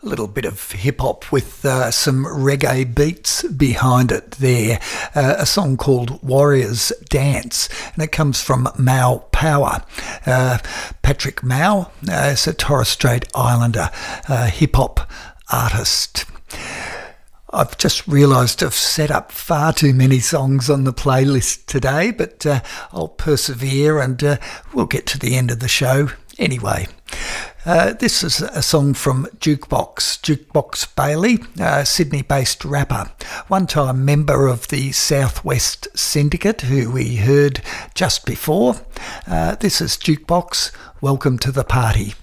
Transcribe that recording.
A little bit of hip-hop with some reggae beats behind it there. A song called Warriors Dance, and it comes from Mau Power. Patrick Mau is a Torres Strait Islander hip-hop artist. I've just realised I've set up far too many songs on the playlist today, but I'll persevere and we'll get to the end of the show anyway. This is a song from Jukebox Bailey, a Sydney-based rapper, one-time member of the Southwest Syndicate, who we heard just before. This is Jukebox. Welcome to the party.